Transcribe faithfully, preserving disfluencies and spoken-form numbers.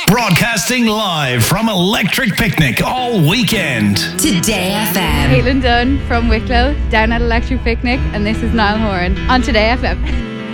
Broadcasting live from Electric Picnic all weekend. Today F M. Caitlin Dunn from Wicklow, down at Electric Picnic, and this is Niall Horan on Today F M.